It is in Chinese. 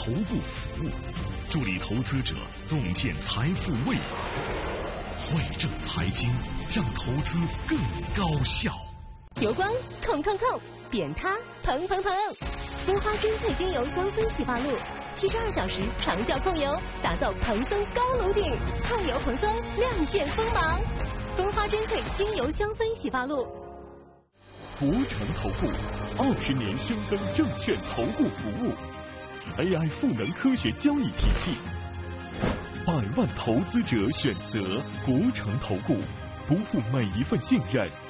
投顾服务，助力投资者洞见财富未来。汇正财经，让投资更高效。 油光控，扁它蓬。蜂花珍萃精油香氛洗发露，72小时长效控油，打造蓬松高颅顶，抗油蓬松，亮剑锋芒。蜂花珍萃精油香氛洗发露。 国诚投顾20年深耕证券投顾服务 ，AI 赋能科学交易体系，100万投资者选择国诚投顾，不负每一份信任，